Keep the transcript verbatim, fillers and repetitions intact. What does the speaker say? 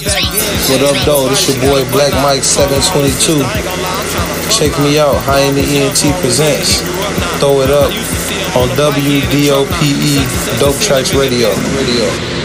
What up, though? This your boy Black Mike seven twenty-two. Check me out. High in the E N T presents. Throw it up on W D O P E Dope Tracks Radio. Radio.